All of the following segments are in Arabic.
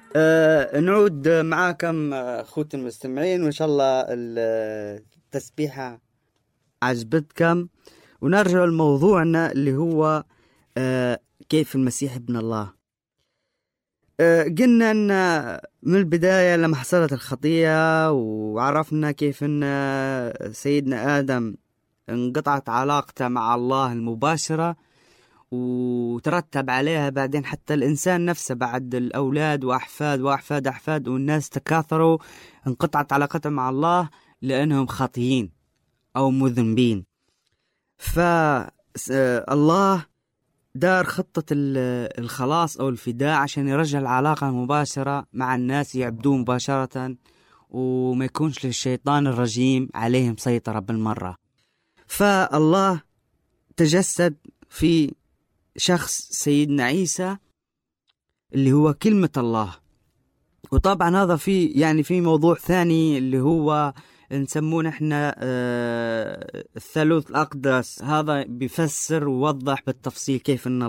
نعود معاكم أخوتي المستمعين، وإن شاء الله التسبيحة عجبتكم. ونرجع لموضوعنا اللي هو كيف المسيح ابن الله. قلنا أن من البداية لما حصلت الخطية وعرفنا كيف أن سيدنا آدم انقطعت علاقته مع الله المباشرة، وترتب عليها بعدين حتى الإنسان نفسه بعد الأولاد وأحفاد وأحفاد أحفاد والناس تكاثروا، انقطعت علاقتهم مع الله لأنهم خاطئين أو مذنبين. فالله دار خطة الخلاص أو الفداء عشان يرجع العلاقة المباشرة مع الناس، يعبدوه مباشرة وما يكونش للشيطان الرجيم عليهم سيطرة بالمرة. فالله تجسد في شخص سيدنا عيسى اللي هو كلمة الله. وطبعا هذا في موضوع ثاني اللي هو نسمونه احنا الثالوث الأقدس. هذا بيفسر ووضح بالتفصيل كيف ان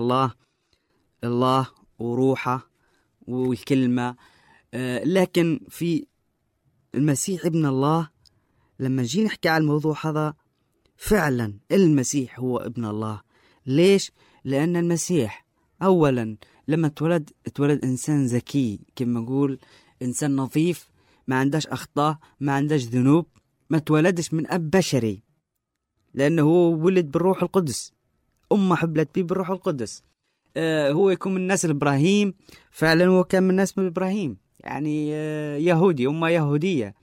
الله وروحه والكلمة. لكن في المسيح ابن الله لما نجي نحكي على الموضوع هذا، فعلا المسيح هو ابن الله. ليش؟ لأن المسيح أولا لما اتولد إنسان ذكي، كما نقول إنسان نظيف، ما عندهش أخطاء، ما عندهش ذنوب، ما اتولدش من أب بشري، لأنه هو ولد بالروح القدس، أمه حبلت بيه بالروح القدس. هو يكون من نسل إبراهيم، فعلا هو كان من نسل إبراهيم، يعني يهودي، أمه يهودية.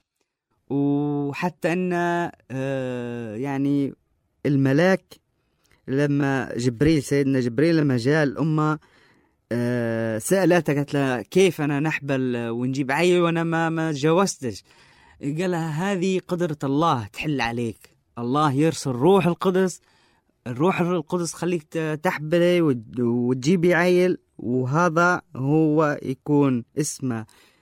وحتى أن يعني الملاك لما سيدنا جبريل لما جاء الأمة سألته، قالت له كيف أنا نحبل ونجيب عيل وأنا ما تجوزتش؟ قالها هذه قدرة الله تحل عليك، الله يرسل الروح القدس خليك تحبلي وتجيبي عيل، وهذا هو يكون اسمه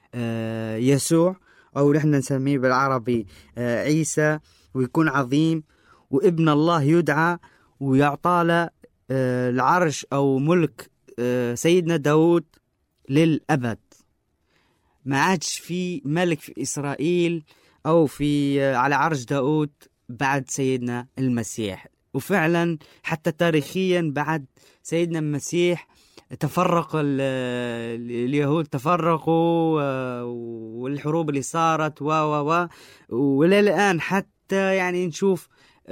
يسوع، أو نحن نسميه بالعربي عيسى، ويكون عظيم وابن الله يدعى، ويعطى له العرش أو ملك سيدنا داود للأبد. ما عادش في ملك في إسرائيل أو على عرش داود بعد سيدنا المسيح. وفعلا حتى تاريخيا بعد سيدنا المسيح تفرق اليهود، تفرقوا، والحروب اللي صارت ولا الآن حتى يعني نشوف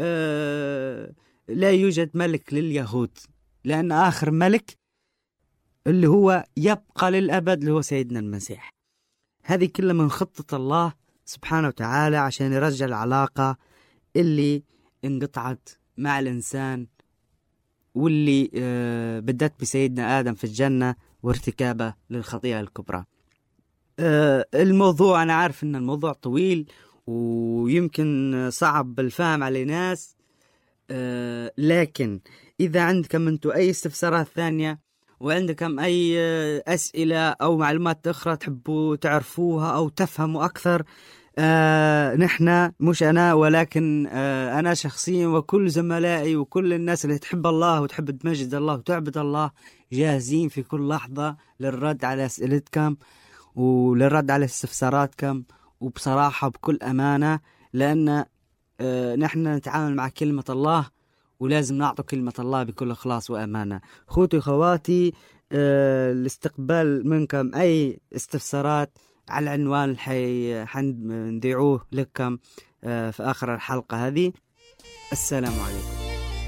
لا يوجد ملك لليهود، لأن آخر ملك اللي هو يبقى للأبد اللي هو سيدنا المسيح. هذه كلها من خطة الله سبحانه وتعالى عشان يرجع العلاقة اللي انقطعت مع الإنسان، واللي بدت بسيدنا آدم في الجنة وارتكابه للخطيئة الكبرى. الموضوع أنا عارف أن الموضوع طويل ويمكن صعب بالفهم على ناس، لكن إذا عندكم أنتم أي استفسارات ثانية وعندكم أي أسئلة أو معلومات أخرى تحبوا تعرفوها أو تفهموا أكثر، نحن مش أنا ولكن أنا شخصيا وكل زملائي وكل الناس اللي تحب الله وتحب تمجد الله وتعبد الله جاهزين في كل لحظة للرد على أسئلتكم وللرد على استفساراتكم، وبصراحة بكل أمانة، لأن نحن نتعامل مع كلمة الله ولازم نعطي كلمة الله بكل إخلاص وأمانة. خوتي خواتي، الاستقبال منكم أي استفسارات على العنوان اللي حنذيعوه لكم في آخر الحلقة هذه. السلام عليكم.